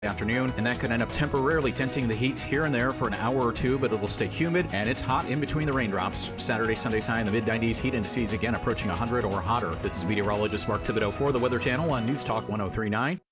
afternoon, and that could end up temporarily tinting the heat here and there for an hour or two, but it will stay humid, and it's hot in between the raindrops. Saturday, Sunday's high in the mid-90s, heat indices again approaching 100 or hotter. This is meteorologist Mark Thibodeau for the Weather Channel on News Talk 1039.